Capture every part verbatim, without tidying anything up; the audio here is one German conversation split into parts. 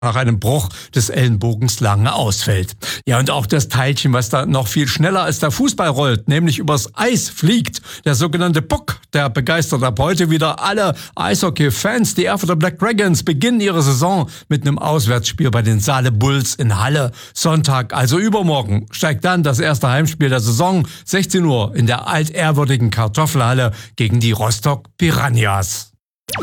nach einem Bruch des Ellenbogens lange ausfällt. Ja, und auch das Teilchen, was da noch viel schneller als der Fußball rollt, nämlich übers Eis fliegt, der sogenannte Puck, der begeistert ab heute wieder alle Eishockey-Fans. Die Erfurter Black Dragons beginnen ihre Saison mit einem Auswärtsspiel bei den Saale Bulls in Halle. Sonntag, also übermorgen, steigt dann das erste Heimspiel der Saison, sechzehn Uhr in der altehrwürdigen Kartoffelhalle gegen die Rostock Piranhas.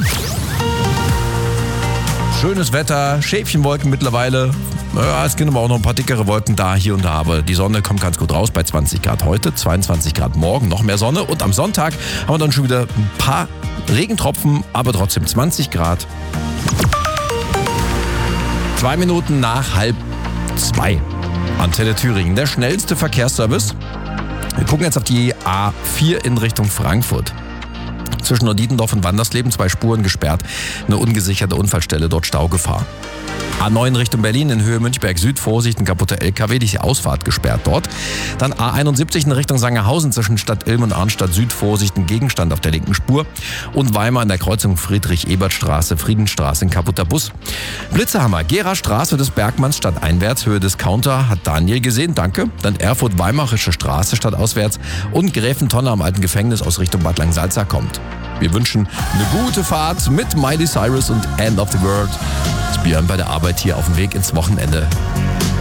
Schönes Wetter, Schäfchenwolken mittlerweile. Ja, es gehen aber auch noch ein paar dickere Wolken da, hier und da. Aber die Sonne kommt ganz gut raus bei zwanzig Grad heute, zweiundzwanzig Grad morgen, noch mehr Sonne. Und am Sonntag haben wir dann schon wieder ein paar Regentropfen, aber trotzdem zwanzig Grad. Zwei Minuten nach halb zwei. Antenne Thüringen, der schnellste Verkehrsservice. Wir gucken jetzt auf die A vier in Richtung Frankfurt. Zwischen Norditendorf und Wandersleben zwei Spuren gesperrt. Eine ungesicherte Unfallstelle, dort Staugefahr. A neun Richtung Berlin in Höhe Münchberg Süd, Vorsicht, ein kaputter L K W, die Ausfahrt gesperrt dort. Dann A einundsiebzig in Richtung Sangerhausen zwischen Stadt Ilm und Arnstadt Süd, Vorsicht, ein Gegenstand auf der linken Spur. Und Weimar in der Kreuzung Friedrich-Ebert-Straße, Friedenstraße, ein kaputter Bus. Blitzerhammer, Gera-Straße des Bergmanns stadteinwärts, Höhe Discounter, hat Daniel gesehen, danke. Dann Erfurt-Weimarische Straße stadtauswärts und Gräfentonne am alten Gefängnis aus Richtung Bad Langsalza kommt. Wir wünschen eine gute Fahrt mit Miley Cyrus und End of the World. Das Björn bei der Arbeit hier auf dem Weg ins Wochenende.